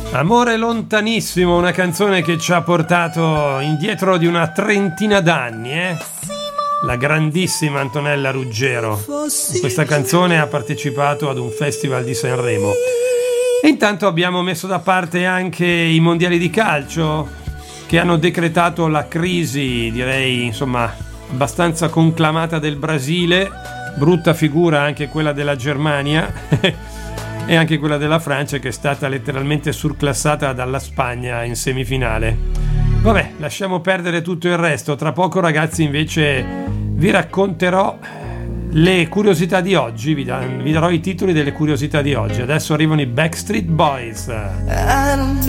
Amore lontanissimo, una canzone che ci ha portato indietro di una trentina d'anni, La grandissima Antonella Ruggero. Con questa canzone ha partecipato ad un festival di Sanremo. E intanto abbiamo messo da parte anche i mondiali di calcio che hanno decretato la crisi, direi, insomma, abbastanza conclamata del Brasile, brutta figura anche quella della Germania e anche quella della Francia, che è stata letteralmente surclassata dalla Spagna in semifinale. Vabbè, lasciamo perdere tutto il resto. Tra poco, ragazzi, invece vi racconterò le curiosità di oggi, vi darò i titoli delle curiosità di oggi. Adesso arrivano i Backstreet Boys. I don't